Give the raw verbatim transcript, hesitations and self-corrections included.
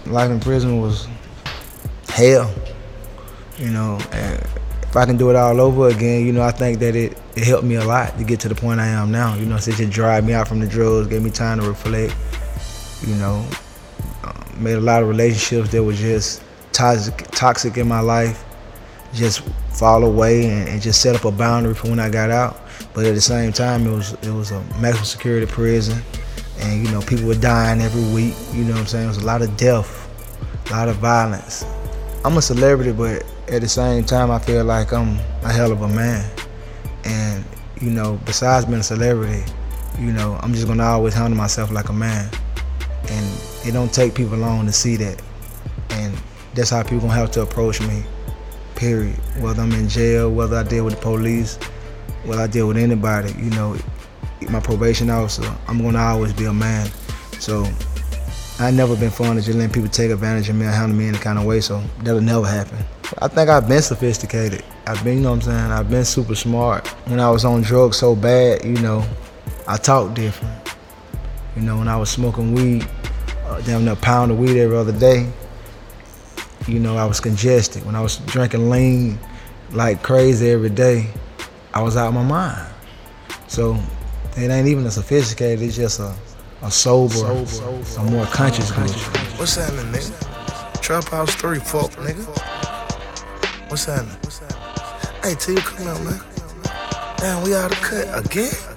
life in prison was hell, you know, and if I can do it all over again, you know, I think that it, it helped me a lot to get to the point I am now. You know, it just dried me out from the drugs, gave me time to reflect, you know, uh, made a lot of relationships that were just toxic, toxic in my life, just fall away and, and just set up a boundary for when I got out. But at the same time, it was it was a maximum security prison, and you know, people were dying every week. You know what I'm saying? It was a lot of death, a lot of violence. I'm a celebrity, but at the same time, I feel like I'm a hell of a man. And you know, besides being a celebrity, you know, I'm just gonna always handle myself like a man. And it don't take people long to see that. And that's how people gonna have to approach me, period. Whether I'm in jail, whether I deal with the police, whether I deal with anybody, you know, my probation officer, I'm gonna always be a man. So I never been fond of just letting people take advantage of me or handle me any kind of way, so that'll never happen. I think I've been sophisticated. I've been, you know what I'm saying, I've been super smart. When I was on drugs so bad, you know, I talked different. You know, when I was smoking weed, uh, damn near a pound of weed every other day, you know, I was congested. When I was drinking lean like crazy every day, I was out of my mind. So it ain't even a sophisticated, it's just a, a sober, sober, sober, a more conscious group. What's happening, nigga? Trap House three, fuck, nigga. What's happening? Hey, T, come out, man. Damn, we out of cut again?